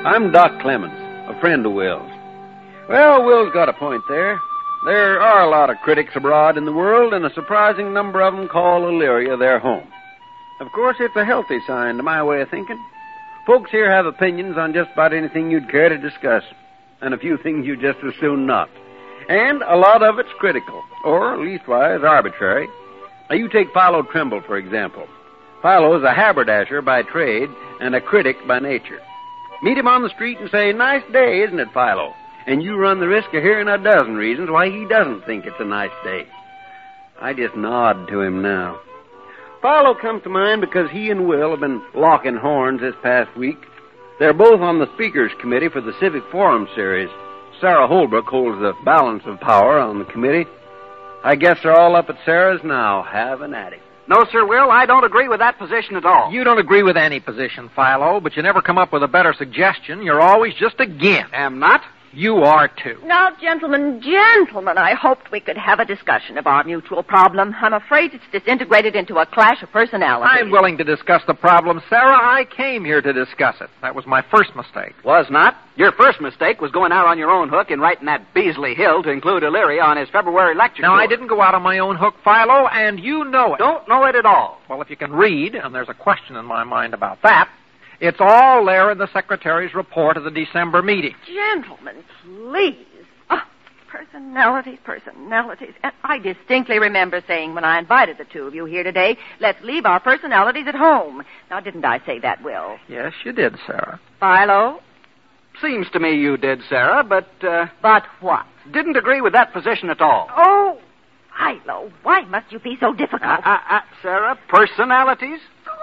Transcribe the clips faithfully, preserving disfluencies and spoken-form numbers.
I'm Doc Clemens, a friend of Will's. Well, Will's got a point there. There are a lot of critics abroad in the world, and a surprising number of them call Elyria their home. Of course, it's a healthy sign to my way of thinking. Folks here have opinions on just about anything you'd care to discuss, and a few things you'd just as soon not. And a lot of it's critical, or leastwise arbitrary. Now, you take Philo Trimble, for example. Philo's a haberdasher by trade and a critic by nature. Meet him on the street and say, "Nice day, isn't it, Philo?" And you run the risk of hearing a dozen reasons why he doesn't think it's a nice day. I just nod to him now. Philo comes to mind because he and Will have been locking horns this past week. They're both on the Speakers Committee for the Civic Forum Series. Sarah Holbrook holds the balance of power on the committee. I guess they're all up at Sarah's now, having at it. No, Sir Will, I don't agree with that position at all. You don't agree with any position, Philo, but you never come up with a better suggestion. You're always just against. Am not? You are, too. Now, gentlemen, gentlemen, I hoped we could have a discussion of our mutual problem. I'm afraid it's disintegrated into a clash of personalities. I'm willing to discuss the problem, Sarah. I came here to discuss it. That was my first mistake. Was not. Your first mistake was going out on your own hook and writing that Beasley Hill to include Elyria on his February lecture Now, tour. I didn't go out on my own hook, Philo, and you know it. Don't know it at all. Well, if you can read, and there's a question in my mind about that, it's all there in the Secretary's report of the December meeting. Gentlemen, please. Oh, personalities, personalities. And I distinctly remember saying when I invited the two of you here today, let's leave our personalities at home. Now, didn't I say that, Will? Yes, you did, Sarah. Philo? Seems to me you did, Sarah, but, uh... But what? Didn't agree with that position at all. Oh, Philo, why must you be so difficult? Uh, uh, uh, Sarah, personalities?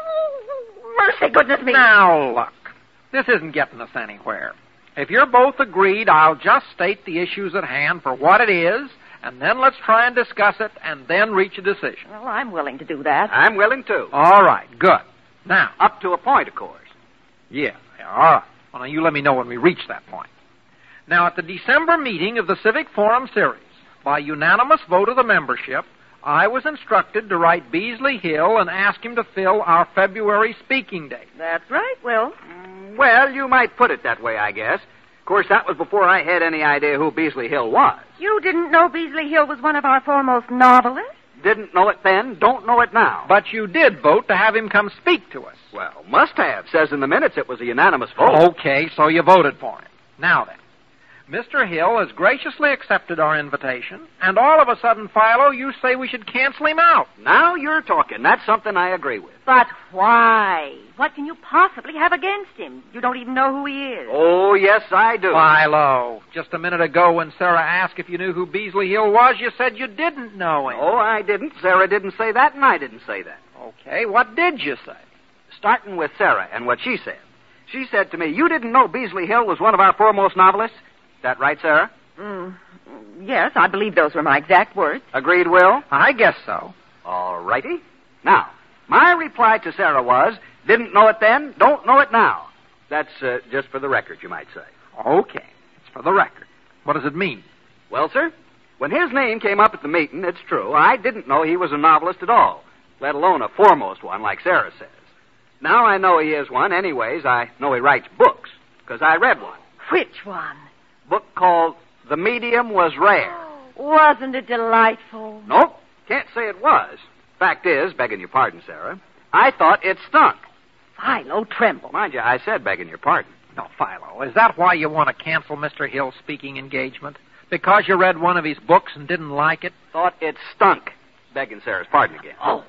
Mercy, goodness me. Now, look, this isn't getting us anywhere. If you're both agreed, I'll just state the issues at hand for what it is, and then let's try and discuss it, and then reach a decision. Well, I'm willing to do that. I'm willing to. All right, good. Now, Up to a point, of course. yeah, yeah, all right. Well, now, you let me know when we reach that point. Now, at the December meeting of the Civic Forum Series, by unanimous vote of the membership, I was instructed to write Beasley Hill and ask him to fill our February speaking date. That's right, Will. Mm, well, you might put it that way, I guess. Of course, that was before I had any idea who Beasley Hill was. You didn't know Beasley Hill was one of our foremost novelists? Didn't know it then, don't know it now. But you did vote to have him come speak to us. Well, must have. Says in the minutes it was a unanimous vote. Okay, so you voted for him. Now then, Mister Hill has graciously accepted our invitation, and all of a sudden, Philo, you say we should cancel him out. Now you're talking. That's something I agree with. But why? What can you possibly have against him? You don't even know who he is. Oh, yes, I do. Philo, just a minute ago when Sarah asked if you knew who Beasley Hill was, you said you didn't know him. Oh, I didn't. Sarah didn't say that, and I didn't say that. Okay, what did you say? Starting with Sarah and what she said. She said to me, you didn't know Beasley Hill was one of our foremost novelists? Is that right, Sarah? Mm, yes, I believe those were my exact words. Agreed, Will? I guess so. All righty. Now, my reply to Sarah was, didn't know it then, don't know it now. That's uh, just for the record, you might say. Okay, it's for the record. What does it mean? Well, sir, when his name came up at the meeting, it's true, I didn't know he was a novelist at all, let alone a foremost one like Sarah says. Now I know he is one. Anyways, I know he writes books, because I read one. Which one? Book called The Medium Was Rare. Wasn't it delightful? Nope, can't say it was. Fact is, begging your pardon, Sarah, I thought it stunk. Philo Trimble. Mind you, I said begging your pardon. No, Philo, is that why you want to cancel Mister Hill's speaking engagement? Because you read one of his books and didn't like it? Thought it stunk. Begging Sarah's pardon again. Oh.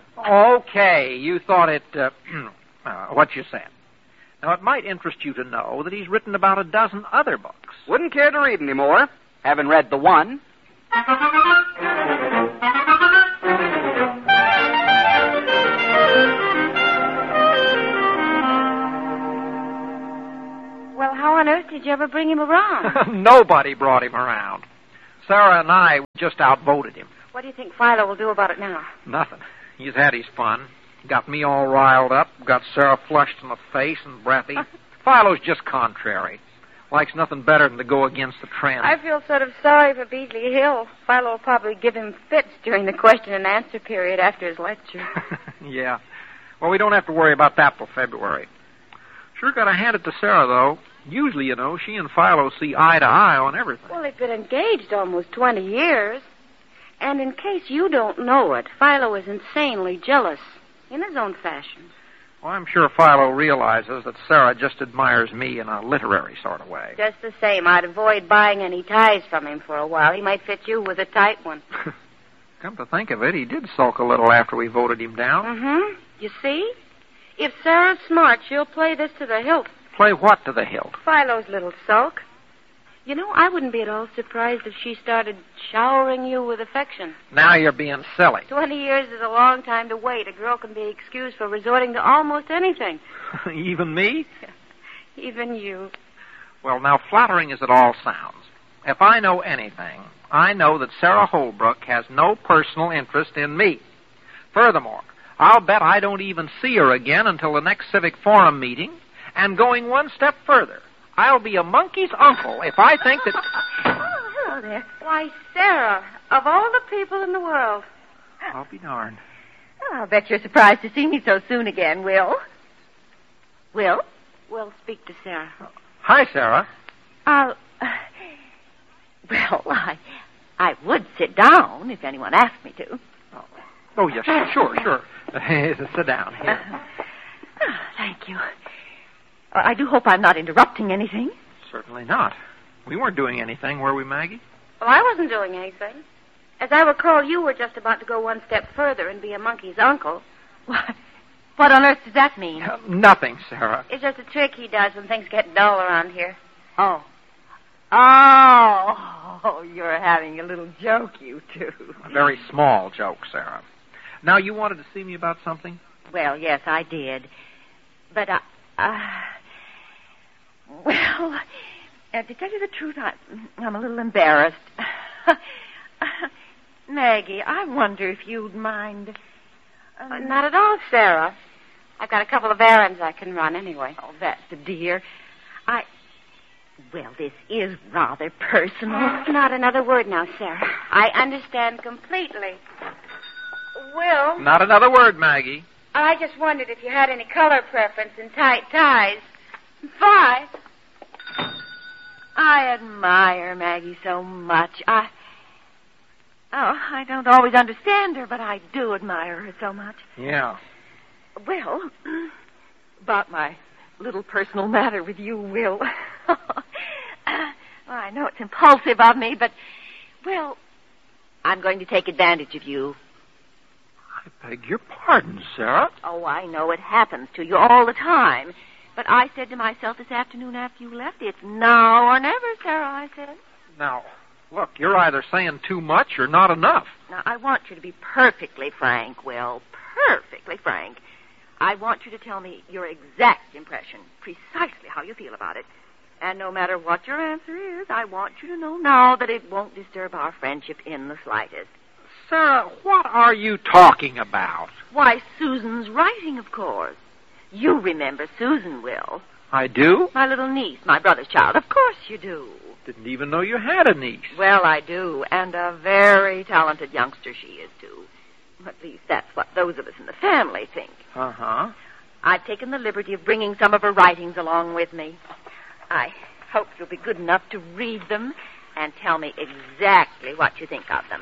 Okay, you thought it, uh, uh, what you said. Now, it might interest you to know that he's written about a dozen other books. Wouldn't care to read any more. Haven't read the one. Well, how on earth did you ever bring him around? Nobody brought him around. Sarah and I just outvoted him. What do you think Philo will do about it now? Nothing. He's had his fun. Got me all riled up. Got Sarah flushed in the face and breathy. Philo's just contrary. Likes nothing better than to go against the trend. I feel sort of sorry for Beasley Hill. Philo will probably give him fits during the question and answer period after his lecture. Yeah. Well, we don't have to worry about that till February. Sure got to hand it to Sarah, though. Usually, you know, she and Philo see eye to eye on everything. Well, they've been engaged almost twenty years. And in case you don't know it, Philo is insanely jealous in his own fashion. Well, I'm sure Philo realizes that Sarah just admires me in a literary sort of way. Just the same, I'd avoid buying any ties from him for a while. He might fit you with a tight one. Come to think of it, he did sulk a little after we voted him down. Mm-hmm. You see? If Sarah's smart, she'll play this to the hilt. Play what to the hilt? Philo's little sulk. You know, I wouldn't be at all surprised if she started showering you with affection. Now you're being silly. Twenty years is a long time to wait. A girl can be excused for resorting to almost anything. Even me? Even you. Well, now, flattering as it all sounds, if I know anything, I know that Sarah Holbrook has no personal interest in me. Furthermore, I'll bet I don't even see her again until the next Civic Forum meeting, and going one step further, I'll be a monkey's uncle if I think that... Oh, hello there. Why, Sarah, of all the people in the world. I'll be darned. Oh, I'll bet you're surprised to see me so soon again, Will. Will? We'll speak to Sarah. Hi, Sarah. I'll... Uh, well, I... I would sit down if anyone asked me to. Oh, oh yes, sure, sure. Sit down here. Oh, thank you. I do hope I'm not interrupting anything. Certainly not. We weren't doing anything, were we, Maggie? Well, I wasn't doing anything. As I recall, you were just about to go one step further and be a monkey's uncle. What? What on earth does that mean? Uh, nothing, Sarah. It's just a trick he does when things get dull around here. Oh. Oh. Oh, you're having a little joke, you two. A very small joke, Sarah. Now, you wanted to see me about something? Well, yes, I did. But I... Uh, well, uh, to tell you the truth, I, I'm a little embarrassed. Maggie, I wonder if you'd mind... Um, uh, not at all, Sarah. I've got a couple of errands I can run anyway. Oh, that's a dear. I... Well, this is rather personal. Oh, not another word now, Sarah. I understand completely. Will? Not another word, Maggie. I just wondered if you had any color preference in tight ties. Bye. I admire Maggie so much. I... Oh, I don't always understand her, but I do admire her so much. Yeah. Well, about my little personal matter with you, Will. uh, I know it's impulsive of me, but, well, I'm going to take advantage of you. I beg your pardon, Sarah. Oh, I know it happens to you all the time. But I said to myself this afternoon after you left, it's now or never, Sarah, I said. Now, look, you're either saying too much or not enough. Now, I want you to be perfectly frank, Will. Perfectly frank. I want you to tell me your exact impression, precisely how you feel about it. And no matter what your answer is, I want you to know now that it won't disturb our friendship in the slightest. Sarah, what are you talking about? Why, Susan's writing, of course. You remember Susan, Will. I do? My little niece, my brother's child. Of course you do. Didn't even know you had a niece. Well, I do, and a very talented youngster she is, too. At least that's what those of us in the family think. Uh-huh. I've taken the liberty of bringing some of her writings along with me. I hope you'll be good enough to read them and tell me exactly what you think of them.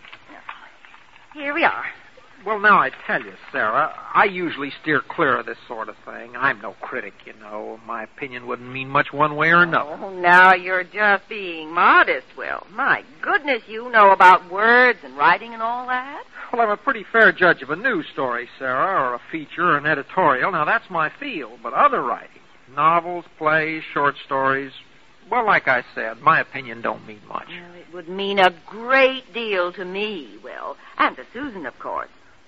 Here we are. Well, now I tell you, Sarah, I usually steer clear of this sort of thing. I'm no critic, you know. My opinion wouldn't mean much one way or another. Oh, now you're just being modest, Will. My goodness, you know about words and writing and all that. Well, I'm a pretty fair judge of a news story, Sarah, or a feature or an editorial. Now, that's my field. But other writing, novels, plays, short stories, well, like I said, my opinion don't mean much. Well, it would mean a great deal to me, Will, and to Susan, of course.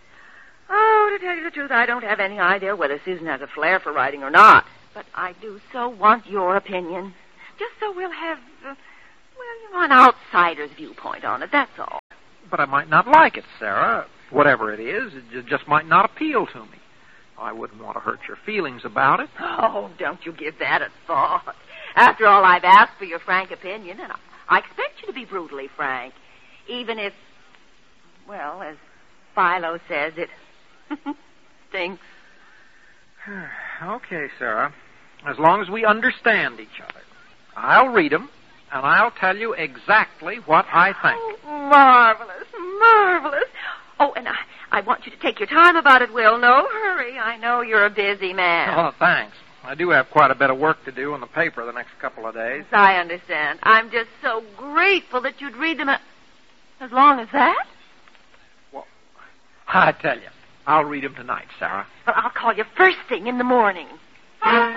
Oh, to tell you the truth, I don't have any idea whether Susan has a flair for writing or not. But I do so want your opinion. Just so we'll have, uh, well, you know, an outsider's viewpoint on it, that's all. But I might not like it, Sarah. Whatever it is, it just might not appeal to me. I wouldn't want to hurt your feelings about it. Oh, don't you give that a thought. After all, I've asked for your frank opinion, and I, I expect you to be brutally frank. Even if, well, as Philo says, it stinks. Okay, Sarah. as long as we understand each other. I'll read them, and I'll tell you exactly what I think. Oh, marvelous, marvelous. Oh, and I, I want you to take your time about it, Will. No hurry. I know you're a busy man. Oh, thanks. I do have quite a bit of work to do in the paper the next couple of days. I understand. I'm just so grateful that you'd read them a- as long as that. Well, I tell you, I'll read them tonight, Sarah. Well, I'll call you first thing in the morning.